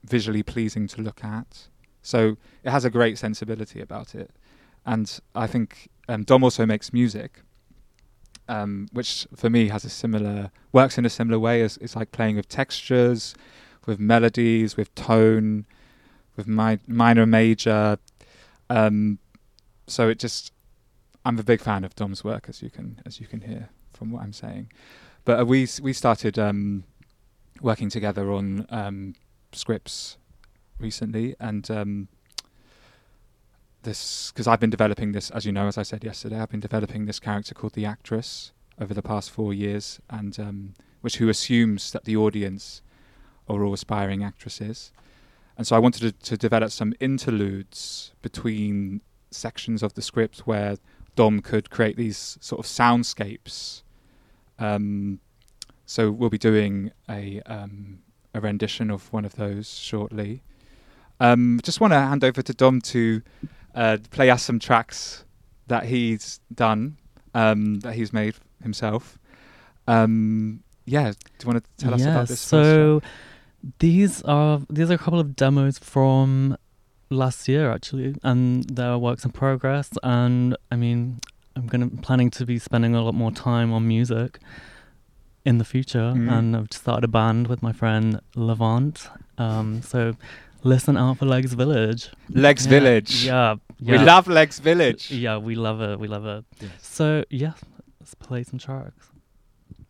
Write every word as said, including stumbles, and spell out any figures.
visually pleasing to look at. So it has a great sensibility about it. And I think um, Dom also makes music, um, which for me has a similar, works in a similar way. As it's like playing with textures, with melodies, with tone, with mi- minor, major. Um, so it just, I'm a big fan of Dom's work, as you can as you can hear from what I'm saying. But uh, we we started um, working together on um, scripts recently, and um, this because I've been developing this, as you know, as I said yesterday, I've been developing this character called the Actress over the past four years, and um, which who assumes that the audience are all aspiring actresses. And so I wanted to, to develop some interludes between sections of the script where Dom could create these sort of soundscapes. Um, so we'll be doing a um, a rendition of one of those shortly. Um, just want to hand over to Dom to uh, play us some tracks that he's done, um, that he's made himself. Um, yeah, do you want to tell us yes, about this? So these are these are a couple of demos from last year actually, and they're works in progress. And I mean, I'm gonna planning to be spending a lot more time on music in the future, mm. and I've started a band with my friend Levant. Um, so listen out for Legs Village. Legs yeah, Village. Yeah, yeah. We love Legs Village. Yeah, we love it. We love it. Yes. So yeah, let's play some tracks.